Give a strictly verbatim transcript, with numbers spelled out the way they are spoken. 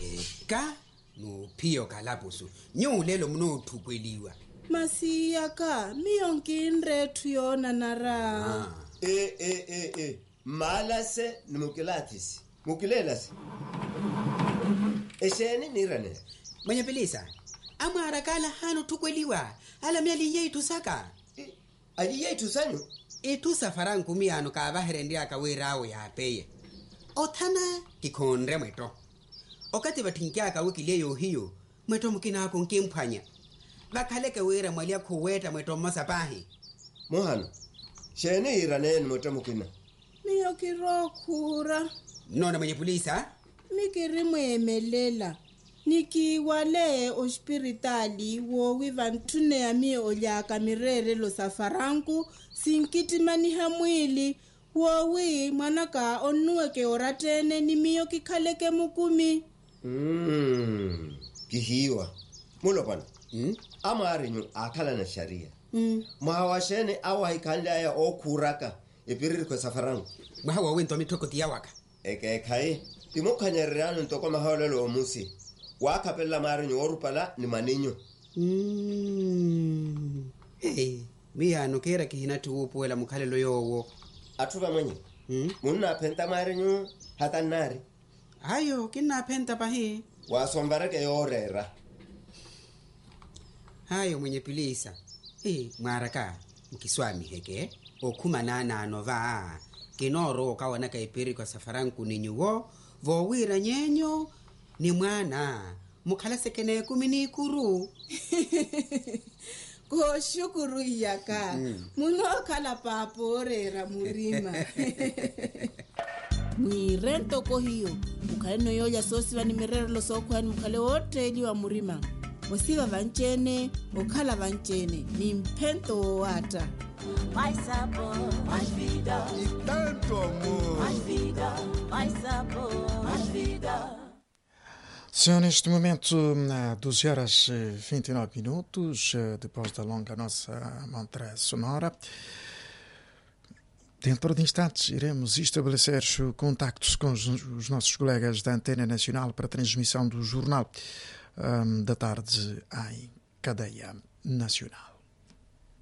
Eka no pio kalapusu nyulelo mno thukweliwa masiyaka miyonkinrethu yona nara ah e e e e malase nimukilatisi mukilelas eseni nirane mwenye pelisa amara kala hano thukweliwa ala myali yetu saka ali yetu sanyu itu safaran kumiano ka baherendi akawerawo ya peye othana kikhonre mweto okati bathinkia ka wikileyo hiyo mweto mukina ko nkimphanya bakhaleke wera mwali akhoweta mweto masapahi mohano sheni irane nimota mukina miyokirokhura nona mwenye polisa mikiri mwemelela nikiwale ospiritali wo wivantune ya mi olyaka mirere lo safaranku sinkitimaniha mwili wowi mwanaka onuweke oratene ni miyo kikhaleke mukumi mm kihiwa mulopana mm amarinyu akhala na sharia mm mahawashene awahikhandla ya okhuraka epiriri kwa safaranku mwawa wento mitokoti yawaka eke khai timokhanyererano ntoko mahawlelo omusi wakhapella marinyu orupala ni maninyo mm hey miyano kera kihina tuupuela mukhalelo yowo athuva mwenye mm munna phenta marinyu hatanari ayo kinaphenta pahi wasombareke yorera hayo mwenye pilisa eh mwaraka mkiswami heke okhumana nano va kinoro kawana kaipiri kwa safaranku ninyuwo vowira nyenyo ni mwana mukhala sekene kumini kuru ko shukuru yaka mm. muno khala paporera murima mwirento ko hiyo ukhale no yoya sosi vani mirero lo sokhwani mukhale hoteli wa murima wasiva vanchene okhala vanchene ni mphento wata mais sabor, mais vida e tanto amor, mais vida, mais sabor, mais vida. São neste momento doze horas e vinte e nove minutos, depois da longa nossa mantra sonora. Dentro de instantes iremos estabelecer contactos com os nossos colegas da Antena Nacional para a transmissão do Jornal um, da Tarde em cadeia nacional.